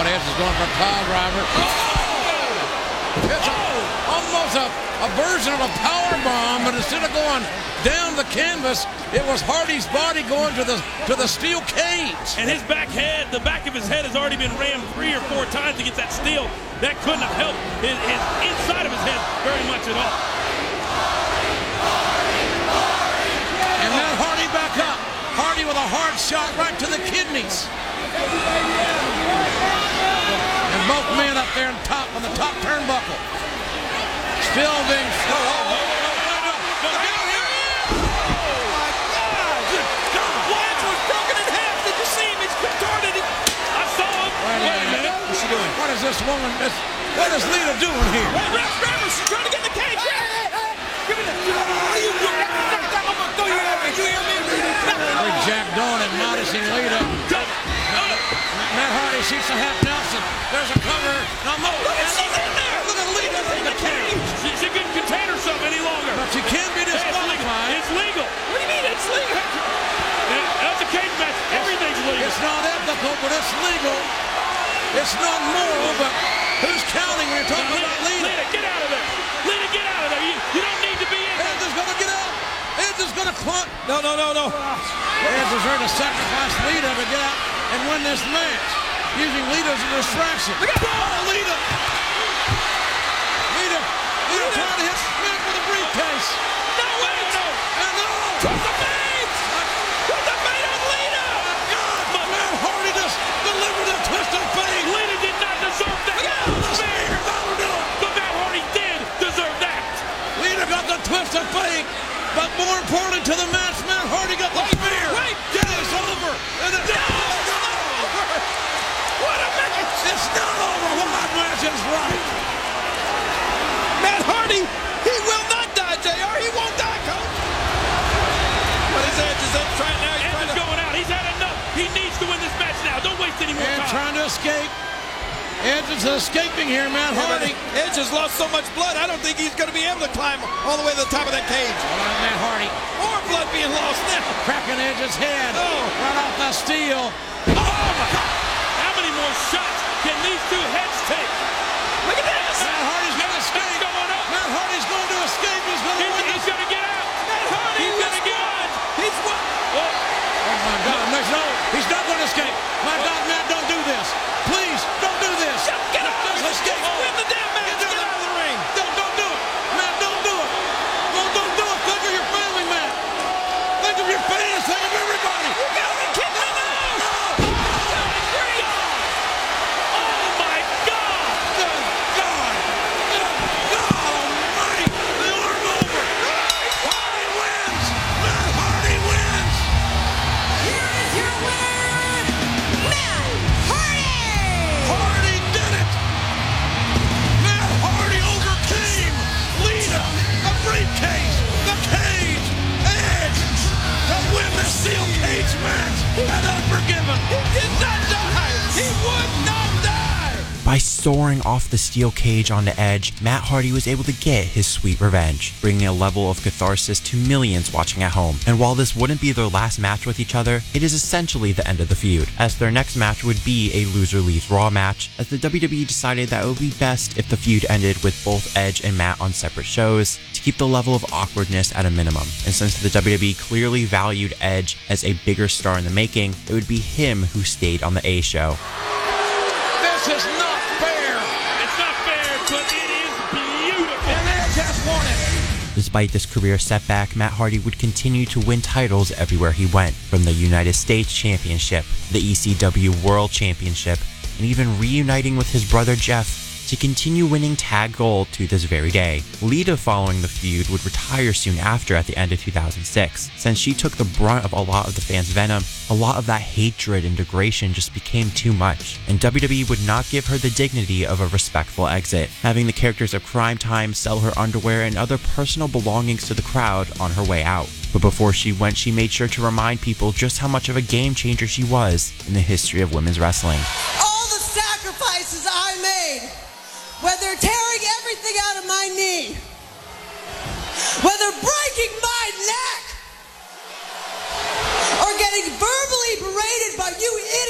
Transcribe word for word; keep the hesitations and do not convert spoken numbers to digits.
what Edge is going for a pile driver. Oh! It's a, almost a, a version of a power bomb, but instead of going down the canvas, it was Hardy's body going to the to the steel cage. And his back head, the back of his head has already been rammed three or four times against that steel. That couldn't have helped his, his inside of his head very much at all. And then Hardy back up. Hardy with a hard shot right to the kidneys. And both men up there on top, on the top turnbuckle. Still being... Oh, oh, oh, oh, oh, oh, Lance was broken in half. Did you see him? He's contorted. I saw him. Wait a minute. What's she doing? What is this woman? This, what is Lita doing here? Hey, Rex Travers, she's trying to get in the cage. Give me that. What are you doing? I'm going to throw you out. Did you hear me? Big Jack Dawn admonishing Lita. Matt Hardy shoots a half Nelson. There's a cover. Now Mo. Look at she's in there. Look at Lita in the cage. She, she couldn't contain herself any longer. But she can be Hey, it's legal. disqualified. It's legal. What do you mean it's legal? Yeah, that's a cage match. Everything's legal. It's not ethical, but it's legal. It's not moral, but who's counting when you're talking Now, about Lita, Lita? Lita, get out of there. Lita, get out of there. You, you don't need to be in there. Edge is going to get out. Edge is going to clump. No, no, no, no. Edge is ready to sacrifice Lita to get out and win this match, using Lita as a distraction. Look at Oh, Lita! Lita, Lita trying to hit Smith with a briefcase. No, wait. No. And no! Twist the fate. Twist the fate on Lita. God, Matt Hardy just delivered a twist of fate. Lita did not deserve that. The spear, that'll do it. But Matt Hardy did deserve that. Lita got the twist of fate, but more important to the match, Matt Hardy got the spear. wait. Get us over. And it, No, it's not over. What a match. it's not over. Well, my match is right. Matt Hardy, he will not die, J R. He won't die, coach. What is Edge? Is Edge trying now? He's Edge trying is to... going out. He's had enough. He needs to win this match now. Don't waste any more And time. trying to escape. Edge is escaping here, Matt Yeah, but Hardy. Edge has lost so much blood, I don't think he's going to be able to climb all the way to the top of that cage. All right, Matt Hardy More blood being lost now. cracking Edge's head. Oh. Right off the steel. How many more shots can these two heads take? Look at this. Matt Hardy's going to That's escape. going up. Matt Hardy's going to escape. He's going to He's, win he's this. going to get out. Matt Hardy He's has gonna get won. He's won. Oh, Oh, my God. No, no, he's not going to escape. My God, Matt, don't do this. Please, don't do this. Get out. Just escape. Win the damn match. Get out of the ring. Don't, don't do it. Matt, don't do it. Don't, don't do it. Think of your family, Matt. Think of your fans. Think of everybody. You got me kicked in the nose. oh my God. Good God. Good God almighty. The arm over. Hardy wins. Matt Hardy wins. Here is your winner, Matt Hardy! Hardy did it. Matt Hardy overcame Lita, the briefcase, the cage, Edge to win the steel cage match at Unforgiven. He did not die. He would not die. By soaring off the steel cage onto Edge, Matt Hardy was able to get his sweet revenge, bringing a level of catharsis to millions watching at home. And while this wouldn't be their last match with each other, it is essentially the end of the feud, as their next match would be a loser leaves Raw match, as the W W E decided that it would be best if the feud ended with both Edge and Matt on separate shows, to keep the level of awkwardness at a minimum. And since the W W E clearly valued Edge as a bigger star in the making, it would be him who stayed on the A show. This is not fair. It's not fair, but it is beautiful. And Edge has won it. Despite this career setback, Matt Hardy would continue to win titles everywhere he went, from the United States Championship, the E C W World Championship, and even reuniting with his brother Jeff to continue winning tag gold to this very day. Lita, following the feud, would retire soon after at the end of two thousand six. Since she took the brunt of a lot of the fans' venom, a lot of that hatred and degradation just became too much, and W W E would not give her the dignity of a respectful exit, having the characters of Crime Time sell her underwear and other personal belongings to the crowd on her way out. But before she went, she made sure to remind people just how much of a game changer she was in the history of women's wrestling. All the sacrifices I made, whether tearing everything out of my knee, whether breaking my neck, or getting verbally berated by you idiots.